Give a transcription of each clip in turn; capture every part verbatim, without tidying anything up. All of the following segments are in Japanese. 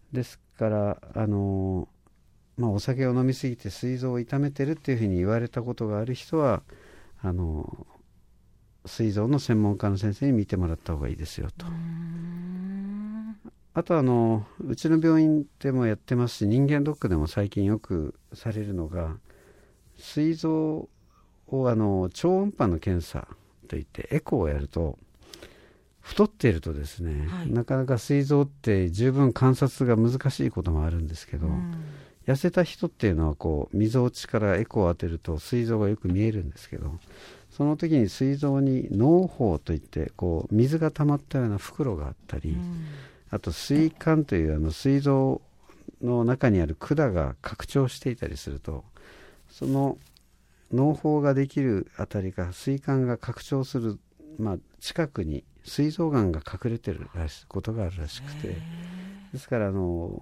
ですからあの、まあ、お酒を飲みすぎて膵臓を痛めてるっていうふうに言われたことがある人はあの膵臓の専門家の先生に見てもらった方がいいですよと。 うーんあとあのうちの病院でもやってますし、人間ドックでも最近よくされるのが、膵臓をあの超音波の検査といってエコーをやると、太っているとですね、はい、なかなか膵臓って十分観察が難しいこともあるんですけど、うん、痩せた人っていうのはこうみぞおちからエコーを当てると膵臓がよく見えるんですけど、その時に膵臓に嚢胞といってこう水が溜まったような袋があったり、うん、あと膵管というあの膵臓の中にある管が拡張していたりすると、その嚢胞ができるあたりが膵管が拡張する、まあ、近くに膵臓がんが隠れてるらしいことがあるらしくて、ですからあの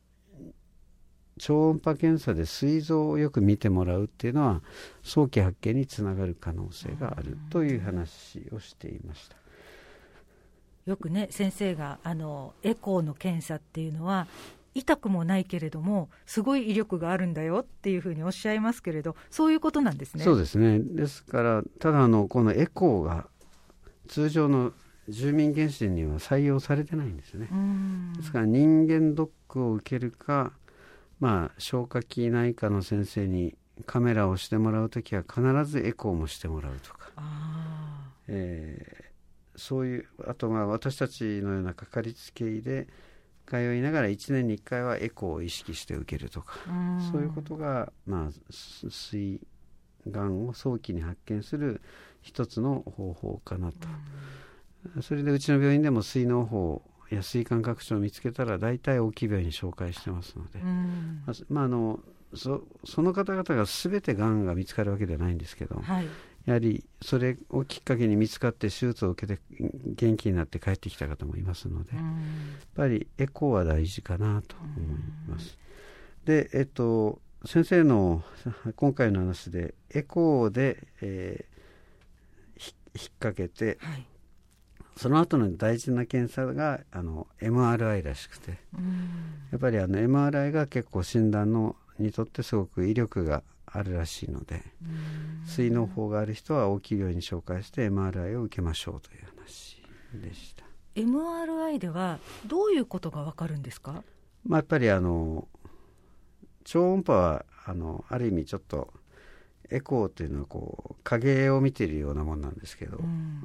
超音波検査で膵臓をよく見てもらうっていうのは早期発見につながる可能性があるという話をしていました。 よくね、先生があのエコーの検査っていうのは痛くもないけれどもすごい威力があるんだよっていうふうにおっしゃいますけれど、そういうことなんですね。 そうですね。ですからただあのこのエコーが通常の住民検診には採用されてないんですね。ですから人間ドックを受けるか、まあ、消化器内科の先生にカメラをしてもらうときは必ずエコーもしてもらうとか、あ、えー、そういう、あとまあ私たちのようなかかりつけ医で通いながらいちねんにいっかいはエコーを意識して受けるとか、そういうことが、まあ、膵がんを早期に発見する一つの方法かなと。それでうちの病院でも膵嚢胞や膵管拡張を見つけたら大体大きい病院に紹介してますので、うんまあ、あの そ, その方々が全てがんが見つかるわけではないんですけど、はい、やはりそれをきっかけに見つかって手術を受けて元気になって帰ってきた方もいますので、うん、やっぱりエコーは大事かなと思います、うん、で、えっと、先生の今回の話でエコーで、えー、引っ掛けて、はい、その後の大事な検査があの エムアールアイ らしくて、うん、やっぱりあの エムアールアイ が結構診断のにとってすごく威力があるらしいので、膵嚢胞がある人は大きい病院に紹介して エムアールアイ を受けましょうという話でした。 エムアールアイ ではどういうことが分かるんですか？ まあ、やっぱりあの超音波はあのある意味ちょっとエコーというのはこう影を見ているようなものなんですけど、うん、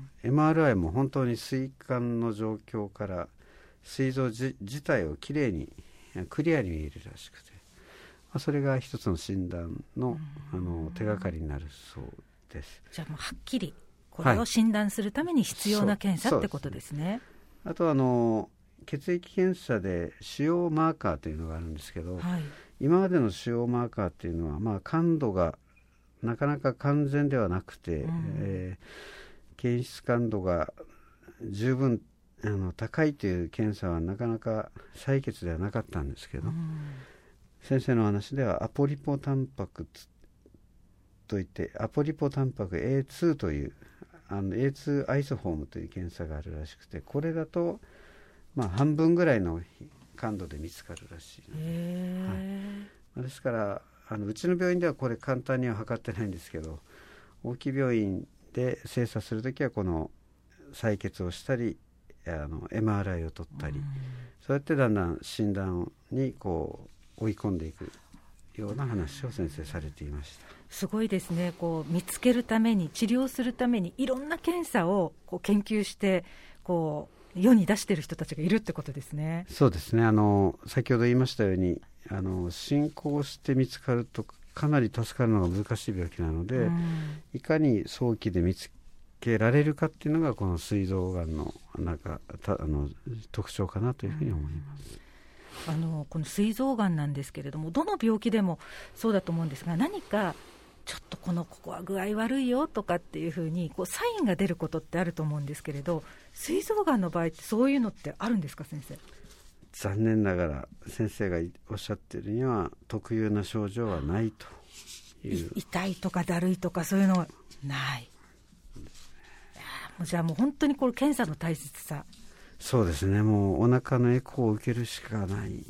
エムアールアイ も本当に膵管の状況から膵臓自体をきれいにクリアに見えるらしくて、まあ、それが一つの診断 の, あの手がかりになるそうです。 じゃあもうはっきりこれを診断するために必要な検査ってことですね。 あとあの血液検査で腫瘍マーカーというのがあるんですけど、はい、今までの腫瘍マーカーっていうのは、まあ、感度がなかなか完全ではなくて、うんえー、検出感度が十分あの高いという検査はなかなか採血ではなかったんですけど、うん、先生の話ではアポリポタンパクといってアポリポタンパク エーツー というあの エーツー アイソフォームという検査があるらしくて、これだと、まあ、半分ぐらいの感度で見つかるらしいので、はい、ですからあのうちの病院ではこれ簡単には測ってないんですけど、大きい病院で精査するときはこの採血をしたりあの エムアールアイ を取ったり、そうやってだんだん診断にこう追い込んでいくような話を先生されていました。 すごいですね。こう見つけるために治療するためにいろんな検査をこう研究してこう世に出している人たちがいるってことですね。 そうですね。あの先ほど言いましたようにあの進行して見つかるとかなり助かるのが難しい病気なので、うん、いかに早期で見つけられるかっていうのがこの膵臓がんのなんかたあの特徴かなというふうに思います、 うん、あのこの膵臓がんなんですけれども、どの病気でもそうだと思うんですが、何かちょっとこのここは具合悪いよとかっていうふうにこうサインが出ることってあると思うんですけれど、膵臓がんの場合ってそういうのってあるんですか先生？ 残念ながら先生がおっしゃっているには特有な症状はないという。 痛いとかだるいとかそういうのはない。いやもうじゃあもう本当にこれ検査の大切さ。 そうですね。もうお腹のエコーを受けるしかない